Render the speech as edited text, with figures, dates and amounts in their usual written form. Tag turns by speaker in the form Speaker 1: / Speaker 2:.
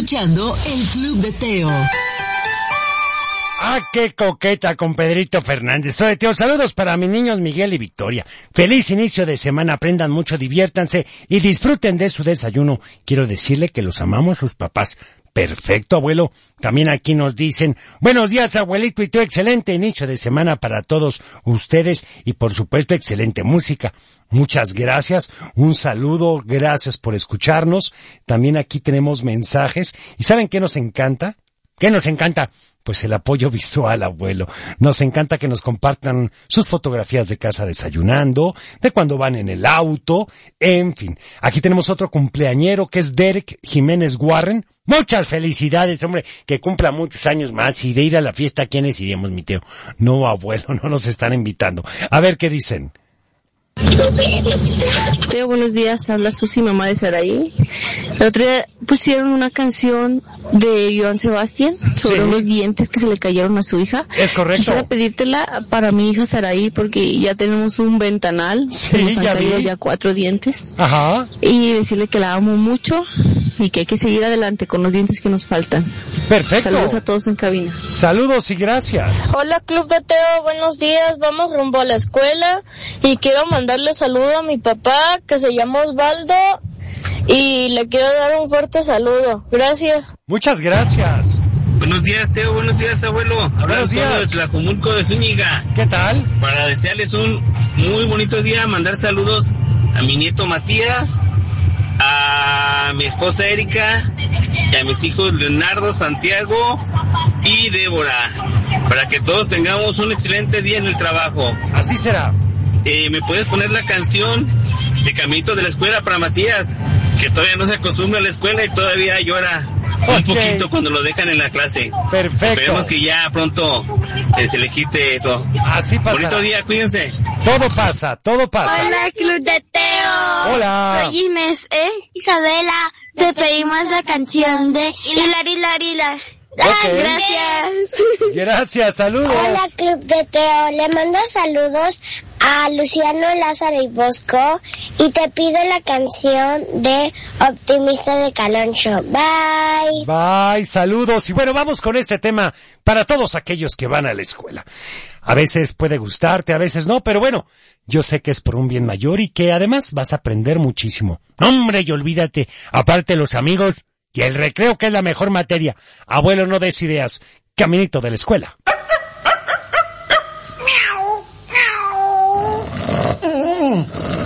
Speaker 1: escuchando el Club de Teo.
Speaker 2: ¡Ah, qué coqueta con Pedrito Fernández! Soy Teo, saludos para mis niños Miguel y Victoria. Feliz inicio de semana, aprendan mucho, diviértanse y disfruten de su desayuno. Quiero decirle que los amamos sus papás. Perfecto, abuelo. También aquí nos dicen, buenos días, abuelito y tú, excelente inicio de semana para todos ustedes y por supuesto excelente música. Muchas gracias, un saludo, gracias por escucharnos. También aquí tenemos mensajes y ¿saben qué nos encanta? ¿Qué nos encanta? Pues el apoyo visual, abuelo. Nos encanta que nos compartan sus fotografías de casa desayunando, de cuando van en el auto, en fin. Aquí tenemos otro cumpleañero que es Derek Jiménez Warren. Muchas felicidades, hombre, que cumpla muchos años más y de ir a la fiesta, ¿quiénes iríamos, mi Teo? No, abuelo, no nos están invitando. A ver qué dicen.
Speaker 3: Teo, buenos días, habla Susi, mamá de Saraí. El otro día pusieron una canción de Joan Sebastián sobre unos dientes que se le cayeron a su hija.
Speaker 2: Es correcto.
Speaker 3: Quisiera pedírtela para mi hija Saraí porque ya tenemos un ventanal, nos han caído ya 4 dientes.
Speaker 2: Ajá.
Speaker 3: Y decirle que la amo mucho y que hay que seguir adelante con los dientes que nos faltan.
Speaker 2: Perfecto.
Speaker 3: Saludos a todos en cabina.
Speaker 2: Saludos y gracias.
Speaker 4: Hola, Club de Teo, buenos días, vamos rumbo a la escuela y quiero mandarle saludo a mi papá que se llama Osvaldo y le quiero dar un fuerte saludo. Gracias.
Speaker 2: Muchas gracias.
Speaker 5: Buenos días, Teo, buenos días, abuelo.
Speaker 2: Buenos días.
Speaker 5: Desde Tlajomulco de Zúñiga.
Speaker 2: ¿Qué tal?
Speaker 5: Para desearles un muy bonito día, mandar saludos a mi nieto Matías, a mi esposa Erika y a mis hijos Leonardo, Santiago y Débora, para que todos tengamos un excelente día en el trabajo.
Speaker 2: Así será.
Speaker 5: ¿Me puedes poner la canción de Caminito de la Escuela para Matías, que todavía no se acostumbra a la escuela y todavía llora un poquito cuando lo dejan en la clase?
Speaker 2: Perfecto.
Speaker 5: Esperemos que ya pronto se le quite eso.
Speaker 2: Así pasa.
Speaker 5: Bonito día, cuídense.
Speaker 2: Todo pasa, todo pasa.
Speaker 6: Hola, Club de Teo.
Speaker 2: Hola.
Speaker 6: Soy Inés, Isabela. Te pedimos la canción de Hilarila.
Speaker 2: Okay.
Speaker 6: Gracias.
Speaker 2: Gracias, saludos.
Speaker 7: Hola, Club de Teo. Le mando saludos a Luciano, Lázaro y Bosco y te pido la canción de Optimista de Caloncho. Bye.
Speaker 2: Bye, saludos. Y bueno, vamos con este tema para todos aquellos que van a la escuela. A veces puede gustarte, a veces no, pero bueno, yo sé que es por un bien mayor y que además vas a aprender muchísimo. Hombre, y olvídate, aparte los amigos y el recreo, que es la mejor materia. Abuelo, no des ideas. Caminito de la escuela.
Speaker 7: Miau, miau.